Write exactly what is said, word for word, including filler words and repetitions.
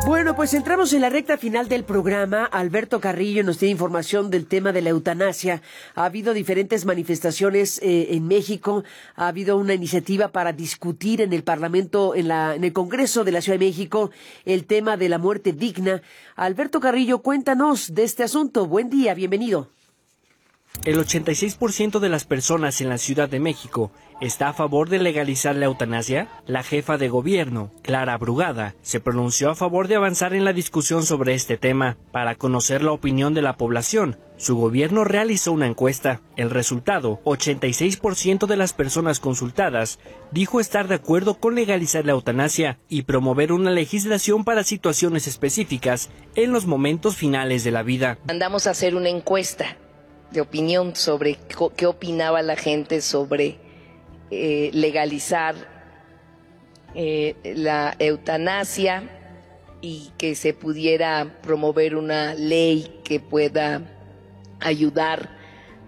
Bueno, pues entramos en la recta final del programa. Alberto Carrillo nos tiene información del tema de la eutanasia. Ha habido diferentes manifestaciones eh, en México. Ha habido una iniciativa para discutir en el Parlamento, en, la, en el Congreso de la Ciudad de México, el tema de la muerte digna. Alberto Carrillo, cuéntanos de este asunto. Buen día, bienvenido. El ochenta y seis por ciento de las personas en la Ciudad de México está a favor de legalizar la eutanasia. La jefa de gobierno, Clara Brugada, se pronunció a favor de avanzar en la discusión sobre este tema. Para conocer la opinión de la población, su gobierno realizó una encuesta. El resultado, ochenta y seis por ciento de las personas consultadas dijo estar de acuerdo con legalizar la eutanasia y promover una legislación para situaciones específicas en los momentos finales de la vida. Mandamos a hacer una encuesta de opinión sobre qué opinaba la gente sobre eh, legalizar eh, la eutanasia y que se pudiera promover una ley que pueda ayudar